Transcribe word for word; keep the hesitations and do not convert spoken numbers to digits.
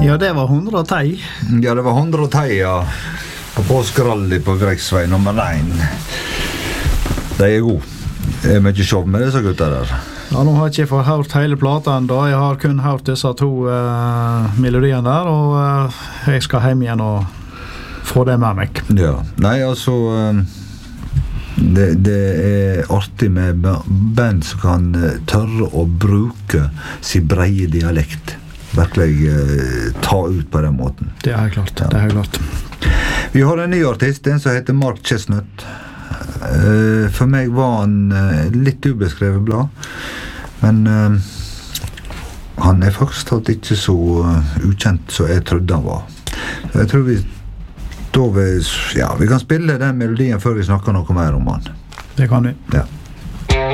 Ja, det var hundre og tei. Ja, det var hundre og tei, ja. På påskerally på Greksvei nummer én. De er gode. Det er mye show med disse gutta der. Ja, nå har jeg ikke fått hørt hele platan da. Jeg har kun hørt disse to uh, melodiene der, og uh, jeg skal hjem igjen og få det med meg. Ja, nei, altså um, det, det er artig med band som kan uh, tørre å bruke sin breie dialekt. Virkelig uh, ta ut på den måten. Det er helt klart, ja. Det er helt klart. Vi har en ny artist, en som heter Mark Chestnut. Uh, for meg var han uh, litt ubeskrevet blad, men uh, han er faktisk ikke så uh, ukjent som jeg trodde han var. Så jeg tror vi da vi, ja, vi kan spille den melodien før vi snakker noe mer om han. Det kan vi. Ja.